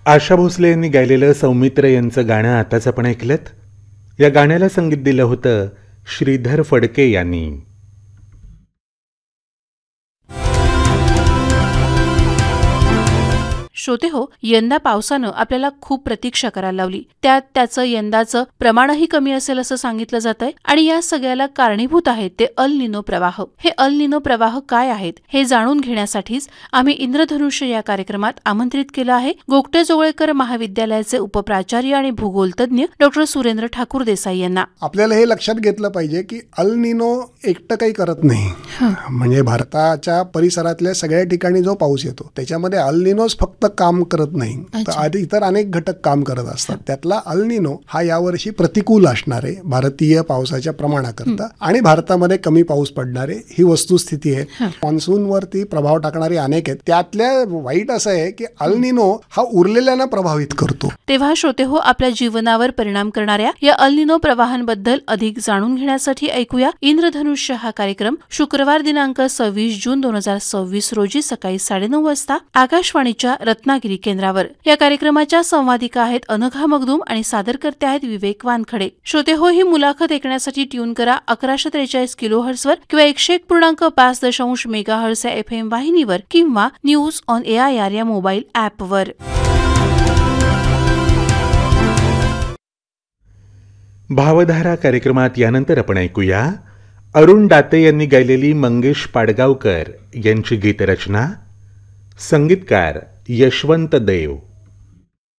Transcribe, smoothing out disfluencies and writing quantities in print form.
आशा भोसले यांनी गायलेलं सौमित्र यांचं गाणं आताच आपण ऐकलंत. या गाण्याला संगीत दिलं होतं श्रीधर फडके यांनी. श्रोते हो, यंदा पावसानं आपल्याला खूप प्रतीक्षा करायला लावली. त्यात त्याचं यंदाचं प्रमाणही कमी असेल असं सांगितलं जातंय आणि या सगळ्याला कारणीभूत आहेत ते अल निनो प्रवाह. हे अल निनो प्रवाह काय आहेत हे जाणून घेण्यासाठीच आम्ही इंद्रधनुष्य या कार्यक्रमात आमंत्रित केलं आहे गोगटे जोगळेकर महाविद्यालयाचे उपप्राचार्य आणि भूगोलतज्ञ डॉक्टर सुरेंद्र ठाकूर देसाई यांना. आपल्याला हे लक्षात घेतलं पाहिजे की अल निनो एकटं काही करत नाही. म्हणजे भारताच्या परिसरातल्या सगळ्या ठिकाणी जो पाऊस येतो त्याच्यामध्ये अल निनोच फक्त काम करत नाही, तर इतर अनेक घटक काम करत असतात. त्यातला अल निनो हा यावर्षी प्रतिकूल असणार आहे भारतीय पावसाच्या प्रमाणाकरता आणि भारतामध्ये कमी पाऊस पडणार आहे ही वस्तुस्थिती आहे. मान्सूनवरती प्रभाव टाकणारे अनेक आहेत. त्यातल्या वाईट असं आहे की अल निनो हा उरलेल्यांना प्रभावित करतो. तेव्हा श्रोते हो, आपल्या जीवनावर परिणाम करणाऱ्या या अल निनो प्रवाहांबद्दल अधिक जाणून घेण्यासाठी ऐकूया इंद्रधनुष्य हा कार्यक्रम शुक्रवार दिनांक 26 जून 2026 रोजी सकाळी 9:30 वाजता आकाशवाणीच्या रत्नागिरी केंद्रावर. या कार्यक्रमाच्या संवादिका आहेत अनघा मगदूम आणि सादरकर्ते आहेत विवेक वानखडे. श्रोते हो, ही मुलाखत ऐकण्यासाठी ट्यून करा 1143 किलोहर्ट्झ वर किंवा 101.5 मेगाहर्ट्झ या FM वाहिनीवर किंवा न्यूज ऑन AIR या मोबाईल ॲपवर. भावधारा कार्यक्रमात यानंतर आपण ऐकूया अरुण दाते यांनी गायलेली मंगेश पाडगावकर यांची गीतरचना, संगीतकार यशवंत देव.